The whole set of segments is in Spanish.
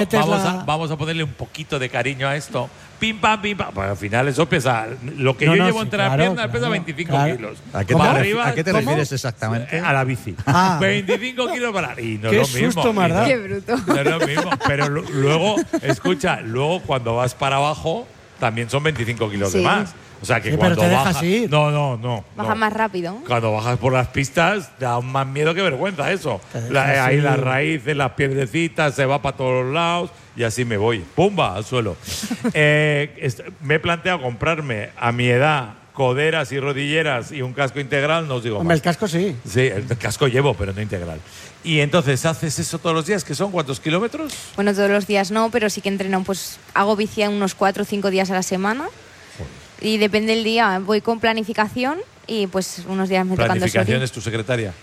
vamos a ponerle un poquito de cariño a esto. Pim, pam, pim, pam. Pues al final eso pesa. Lo que yo llevo entre las piernas pesa 25 kilos. ¿A qué te refieres exactamente? A la bici. 25 kilos para... Y no qué es lo mismo. Susto, ¿verdad? Qué bruto. No es lo mismo. Pero luego, escucha, cuando vas para abajo, también son 25 kilos de más. O sea que cuando pero te bajas... dejas ir. No. Baja más rápido. Cuando bajas por las pistas, da más miedo que vergüenza eso. Ahí las raíces, las piedrecitas, se va para todos los lados y así me voy. ¡Pumba! Al suelo. Me he planteado comprarme a mi edad coderas y rodilleras y un casco integral, no os digo Hombre, más. el casco sí. Sí, el casco llevo, pero no integral. Y entonces, ¿haces eso todos los días? ¿Que son cuántos kilómetros? Bueno, todos los días no, pero sí que entreno, pues hago bici unos 4 o 5 días a la semana. Y depende del día, voy con planificación y pues unos días me tocan 2 horas. ¿Planificación es tu secretaria?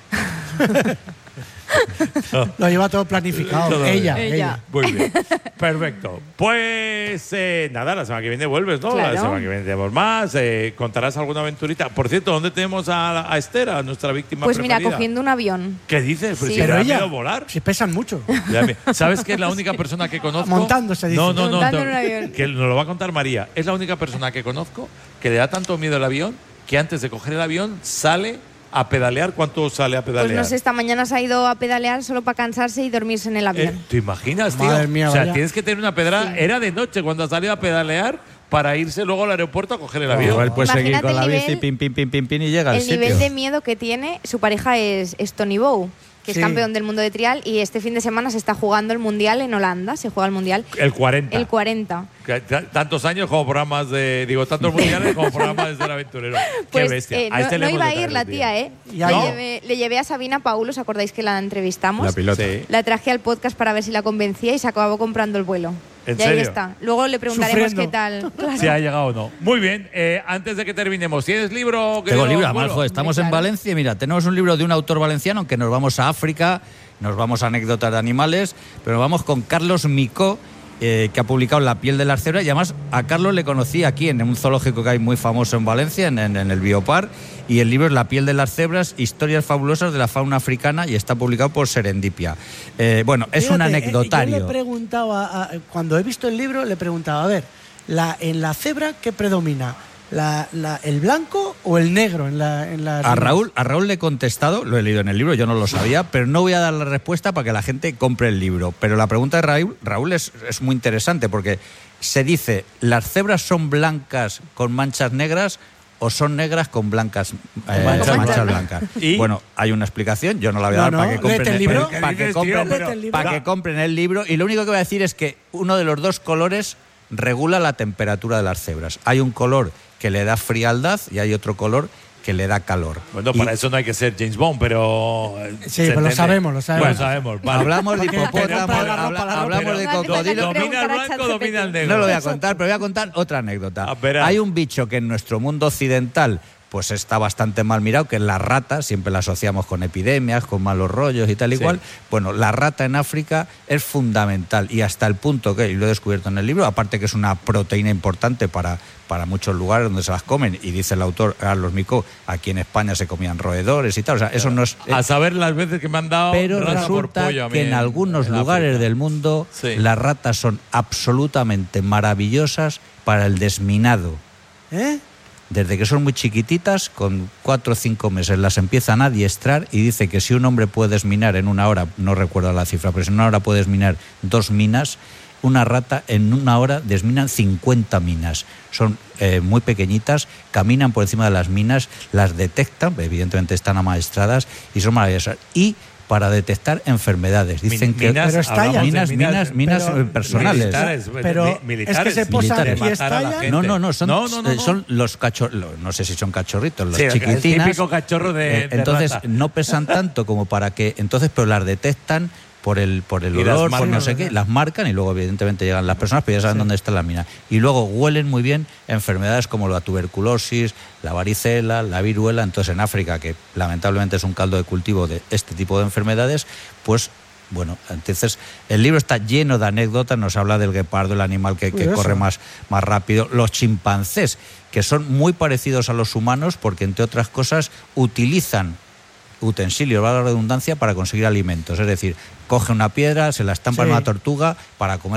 No. Lo lleva todo planificado. Todo Ella. Muy bien. Perfecto. Pues nada, la semana que viene vuelves, ¿no? Claro. La semana que viene tenemos más. ¿Contarás alguna aventurita? Por cierto, ¿dónde tenemos a Esther, a nuestra víctima Pues preferida? mira, cogiendo un avión. ¿Qué dices? Sí. Si Pero me da ella, miedo volar. si pesan mucho. ¿Sabes que es la única persona que conozco? Montándose, dice. Montando en un avión. Que nos lo va a contar María. Es la única persona que conozco que le da tanto miedo el avión que antes de coger el avión sale a pedalear. ¿Cuánto sale a pedalear? Pues no sé, esta mañana se ha ido a pedalear solo para cansarse y dormirse en el avión. ¿Te imaginas, tío? Madre mía, o sea, vaya. tienes que tener una pedrada. Sí. Era de noche cuando ha salido a pedalear para irse luego al aeropuerto a coger el avión. Igual puedes seguir Imagínate con la el bici, nivel- pim, y llega al El sitio. nivel de miedo que tiene, su pareja es Tony Bow, que Sí. es campeón del mundo de trial, y este fin de semana se está jugando el Mundial en Holanda, se juega el Mundial. El 40. El 40. Tantos años como programas de... Digo, tantos mundiales como programas de ser aventurero. Pues Qué bestia. A no, este le no hemos iba de a ir traer la un día. tía, ¿eh? Ya no. Le llevé a Sabina Paul, ¿os acordáis que la entrevistamos? La pilota. Sí. La traje al podcast para ver si la convencía y se acabó comprando el vuelo. ¿En y ahí serio? está. Luego le preguntaremos Sufriendo. qué tal. Claro. Si ha llegado o no. Muy bien. Antes de que terminemos, ¿tienes libro? Tengo querido libro, abuelo? Amalfo. Estamos en Claro. Valencia y mira, tenemos un libro de un autor valenciano que nos vamos a África, nos vamos a anécdotas de animales, pero nos vamos con Carlos Micó, que ha publicado La piel de las cebras, y además a Carlos le conocí aquí en un zoológico que hay muy famoso en Valencia, en el Biopar, y el libro es La piel de las cebras, historias fabulosas de la fauna africana, y está publicado por Serendipia. Bueno, es un Fíjate, anecdotario. Yo le preguntaba, cuando he visto el libro, le preguntaba, a ver, en la cebra, ¿qué predomina? ¿El blanco o el negro en la A Raúl le he contestado, lo he leído en el libro, yo no lo sabía, pero no voy a dar la respuesta para que la gente compre el libro. Pero la pregunta de Raúl es muy interesante porque se dice, ¿las cebras son blancas con manchas negras o son negras con blancas manchas blancas? ¿Y? Bueno, hay una explicación, yo no la voy a dar para que compren léete el libro. para que compren el libro, y lo único que voy a decir es que uno de los dos colores regula la temperatura de las cebras. Hay un color que le da frialdad y hay otro color que le da calor. Bueno, para eso no hay que ser James Bond, pero... Sí, pero lo sabemos. Bueno, sabemos. Vale. Hablamos de Porque hipopótamo, compra la ropa, hablamos de No hace falta cocodrilo. que Domina el preguntar a blanco, ChatGPT. domina el negro. No lo voy a contar, pero voy a contar otra anécdota. Ah, verás. Hay un bicho que en nuestro mundo occidental pues está bastante mal mirado, que es la rata. Siempre la asociamos con epidemias, con malos rollos y tal y Sí. cual. Bueno, la rata en África es fundamental, y hasta el punto que, y lo he descubierto en el libro, aparte que es una proteína importante para muchos lugares donde se las comen, y dice el autor Carlos Micó, aquí en España se comían roedores y tal, o sea, eso no es... A saber las veces que me han dado Pero rata por resulta pollo a mí que en algunos en lugares África. del mundo Sí. las ratas son absolutamente maravillosas para el desminado. ¿Eh? Desde que son muy chiquititas, con 4 o 5 meses las empiezan a adiestrar, y dice que si un hombre puede desminar en una hora, no recuerdo la cifra, pero si en una hora puede desminar 2 minas, una rata en una hora desminan 50 minas. Son muy pequeñitas, caminan por encima de las minas, las detectan, evidentemente están amaestradas y son maravillosas. Y para detectar enfermedades. Dicen que minas, Pero estallan. hablamos de minas pero- personales. Militares, Pero militares, es que se posan de y matar a la estallan. gente. No, son, No. son los cachorros, no sé si son cachorritos, los Sí, el chiquitinas. típico cachorro de entonces rata. no pesan tanto como para que, entonces, pero las detectan por el Y las olor, por marcan. no sé qué, las marcan, y luego evidentemente llegan las personas, pero ya saben dónde está la mina. Y luego huelen muy bien enfermedades como la tuberculosis, la varicela, la viruela. Entonces en África, que lamentablemente es un caldo de cultivo de este tipo de enfermedades, pues bueno, entonces el libro está lleno de anécdotas. Nos habla del guepardo, el animal que corre más rápido, los chimpancés, que son muy parecidos a los humanos porque, entre otras cosas, utilizan utensilios, valga la redundancia, para conseguir alimentos. Es decir, coge una piedra, se la estampa en Sí. una tortuga para comer